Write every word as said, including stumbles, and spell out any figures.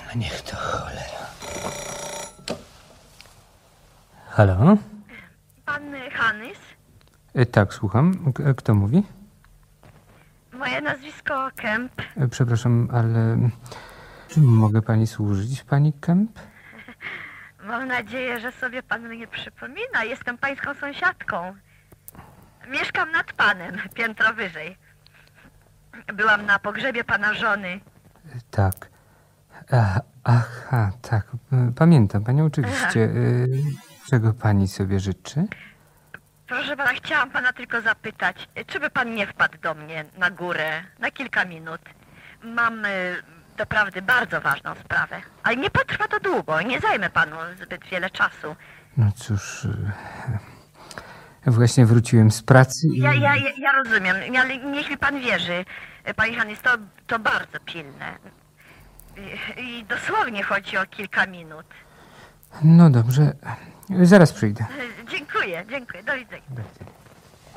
Niech to cholera. Halo? Pan Hanys? E, Tak, słucham. K- Kto mówi? Moje nazwisko Kemp. E, Przepraszam, ale czym mogę pani służyć, pani Kemp? Mam nadzieję, że sobie pan mnie przypomina. Jestem pańską sąsiadką. Mieszkam nad panem, piętro wyżej. Byłam na pogrzebie pana żony. E, Tak. A, aha, tak. E, Pamiętam panią oczywiście. E, Czego pani sobie życzy? Proszę pana, chciałam pana tylko zapytać, czy by pan nie wpadł do mnie na górę na kilka minut? Mam y, doprawdy bardzo ważną sprawę, ale nie potrwa to długo, nie zajmę panu zbyt wiele czasu. No cóż, e, właśnie wróciłem z pracy i... Ja, ja, ja ja rozumiem, ale niech mi pan wierzy, panie Hanys, to, to bardzo pilne. I, I dosłownie chodzi o kilka minut. No dobrze, zaraz przyjdę. Dziękuję, dziękuję, do widzenia. Do widzenia.